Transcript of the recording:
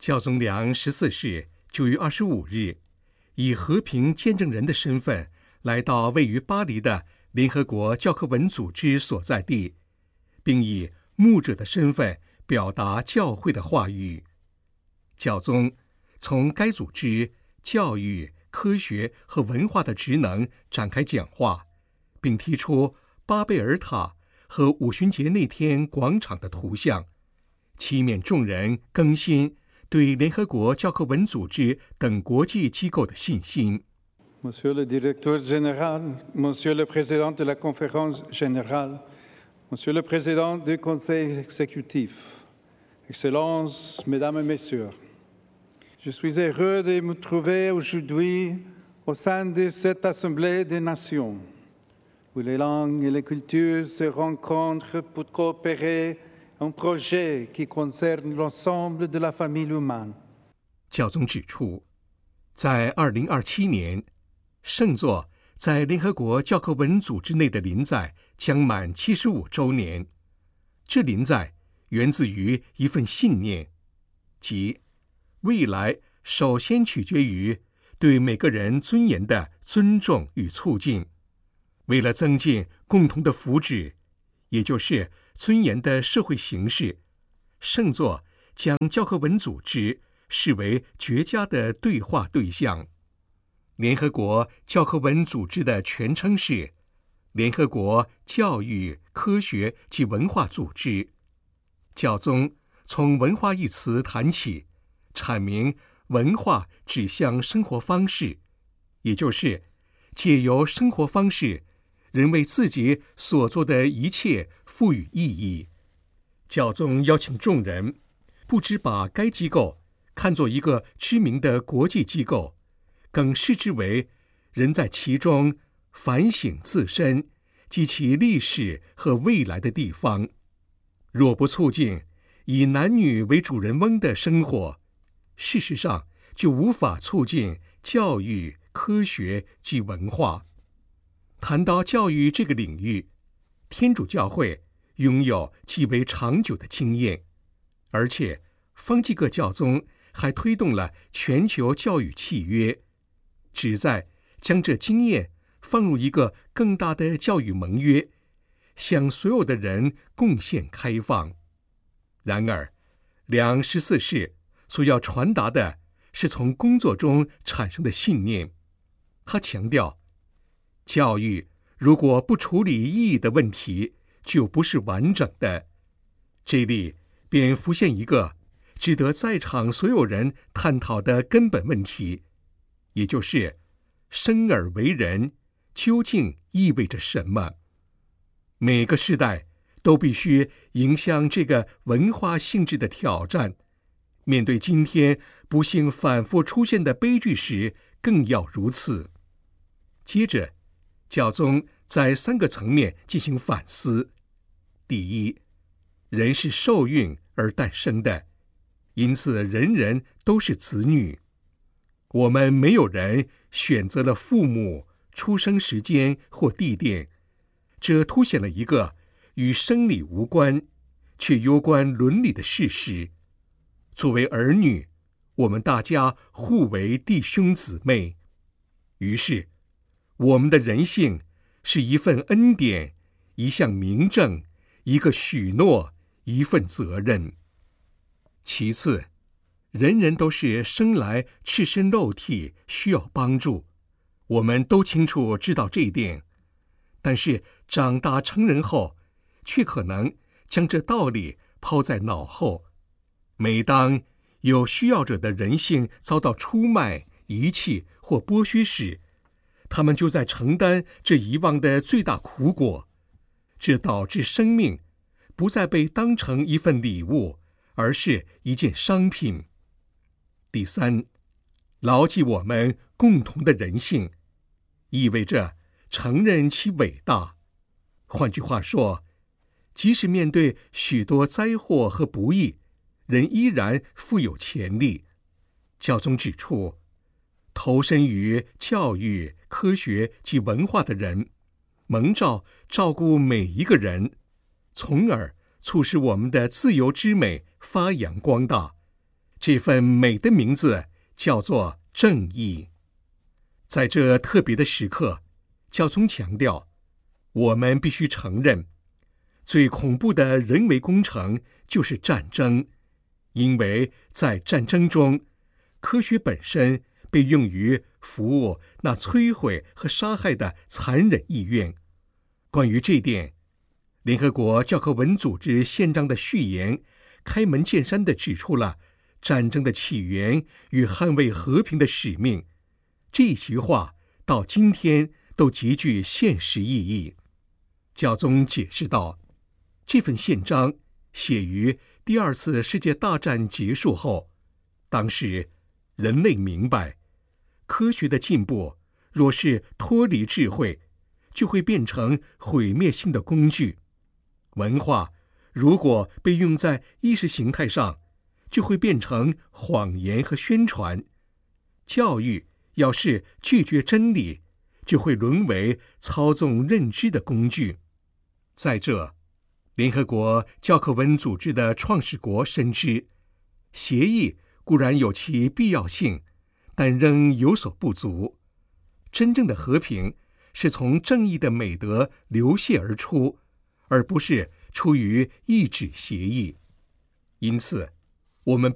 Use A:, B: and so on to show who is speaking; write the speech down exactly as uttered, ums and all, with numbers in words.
A: 教宗良十四世九月二十五日，以和平见证人的身份来到位于巴黎的联合国教科文组织所在地，并以牧者的身份表达教会的话语。教宗从该组织教育、科学和文化的职能展开讲话，并提出巴贝尔塔和五旬节那天广场的图像，期勉众人更新对联合国教科文组织等国际机构的信心。
B: Monsieur le directeur général, Monsieur le président de la conférence générale, Monsieur le président du conseil exécutif, Excellences, Mesdames et Messieurs, je suis heureux de me trouver aujourd'hui au sein de cette Assemblée des Nations, où les langues et les cultures se rencontrent pour coopérer un projet qui concerne l'ensemble de la famille humaine。
A: 教宗指出，在二零二七年，圣座在联合国教科文组织内的临在将满七十五周年。这临在源自于一份信念，即未来首先取决于对每个人尊严的尊重与促进。为了增进共同的福祉，也就是尊严的社会形式，圣座将教科文组织视为绝佳的对话对象。联合国教科文组织的全称是联合国教育、科学及文化组织。教宗从文化一词谈起，阐明文化指向生活方式，也就是借由生活方式，人为自己所做的一切赋予意义。教宗邀请众人，不只把该机构看作一个知名的国际机构，更视之为人在其中反省自身及其历史和未来的地方。若不促进以男女为主人翁的生活，事实上就无法促进教育、科学及文化。谈到教育这个领域，天主教会拥有极为长久的经验，而且方济各教宗还推动了全球教育契约，旨在将这经验放入一个更大的教育盟约，向所有的人贡献开放。然而，良十四世所要传达的是从工作中产生的信念。他强调，教育如果不处理意义的问题，就不是完整的。这里便浮现一个值得在场所有人探讨的根本问题，也就是生而为人究竟意味着什么？每个世代都必须迎向这个文化性质的挑战，面对今天不幸反复出现的悲剧时，更要如此。接着，教宗在三个层面进行反思。第一，人是受孕而诞生的，因此人人都是子女。我们没有人选择了父母、出生时间或地点，这凸显了一个与生理无关却攸关伦理的事实。作为儿女，我们大家互为弟兄姊妹。于是我们的人性是一份恩典，一项明证，一个许诺，一份责任。其次，人人都是生来赤身肉体，需要帮助，我们都清楚知道这一点，但是长大成人后，却可能将这道理抛在脑后。每当有需要者的人性遭到出卖、遗弃或剥削时，他们就在承担这遗忘的最大苦果，这导致生命不再被当成一份礼物，而是一件商品。第三，牢记我们共同的人性，意味着承认其伟大。换句话说，即使面对许多灾祸和不义，人依然富有潜力。教宗指出，投身于教育、科学及文化的人，蒙召照顾每一个人，从而促使我们的自由之美发扬光大。 这份美的名字叫做正义。在这特别的时刻，教宗强调，我们必须承认，最恐怖的人为工程就是战争，因为在战争中，科学本身被用于服务那摧毁和杀害的残忍意愿。关于这点，联合国教科文组织宪章的序言开门见山地指出了战争的起源与捍卫和平的使命。这席话到今天都极具现实意义。教宗解释道，这份宪章写于第二次世界大战结束后，当时人类明白，科学的进步若是脱离智慧，就会变成毁灭性的工具；文化如果被用在意识形态上，就会变成谎言和宣传；教育要是拒绝真理，就会沦为操纵认知的工具。再者，联合国教科文组织的创始国深知，协议固然有其必要性，但仍有所不足。真正的和平是从正义的美德流泻而出，而不是出于一纸协议。因此，我们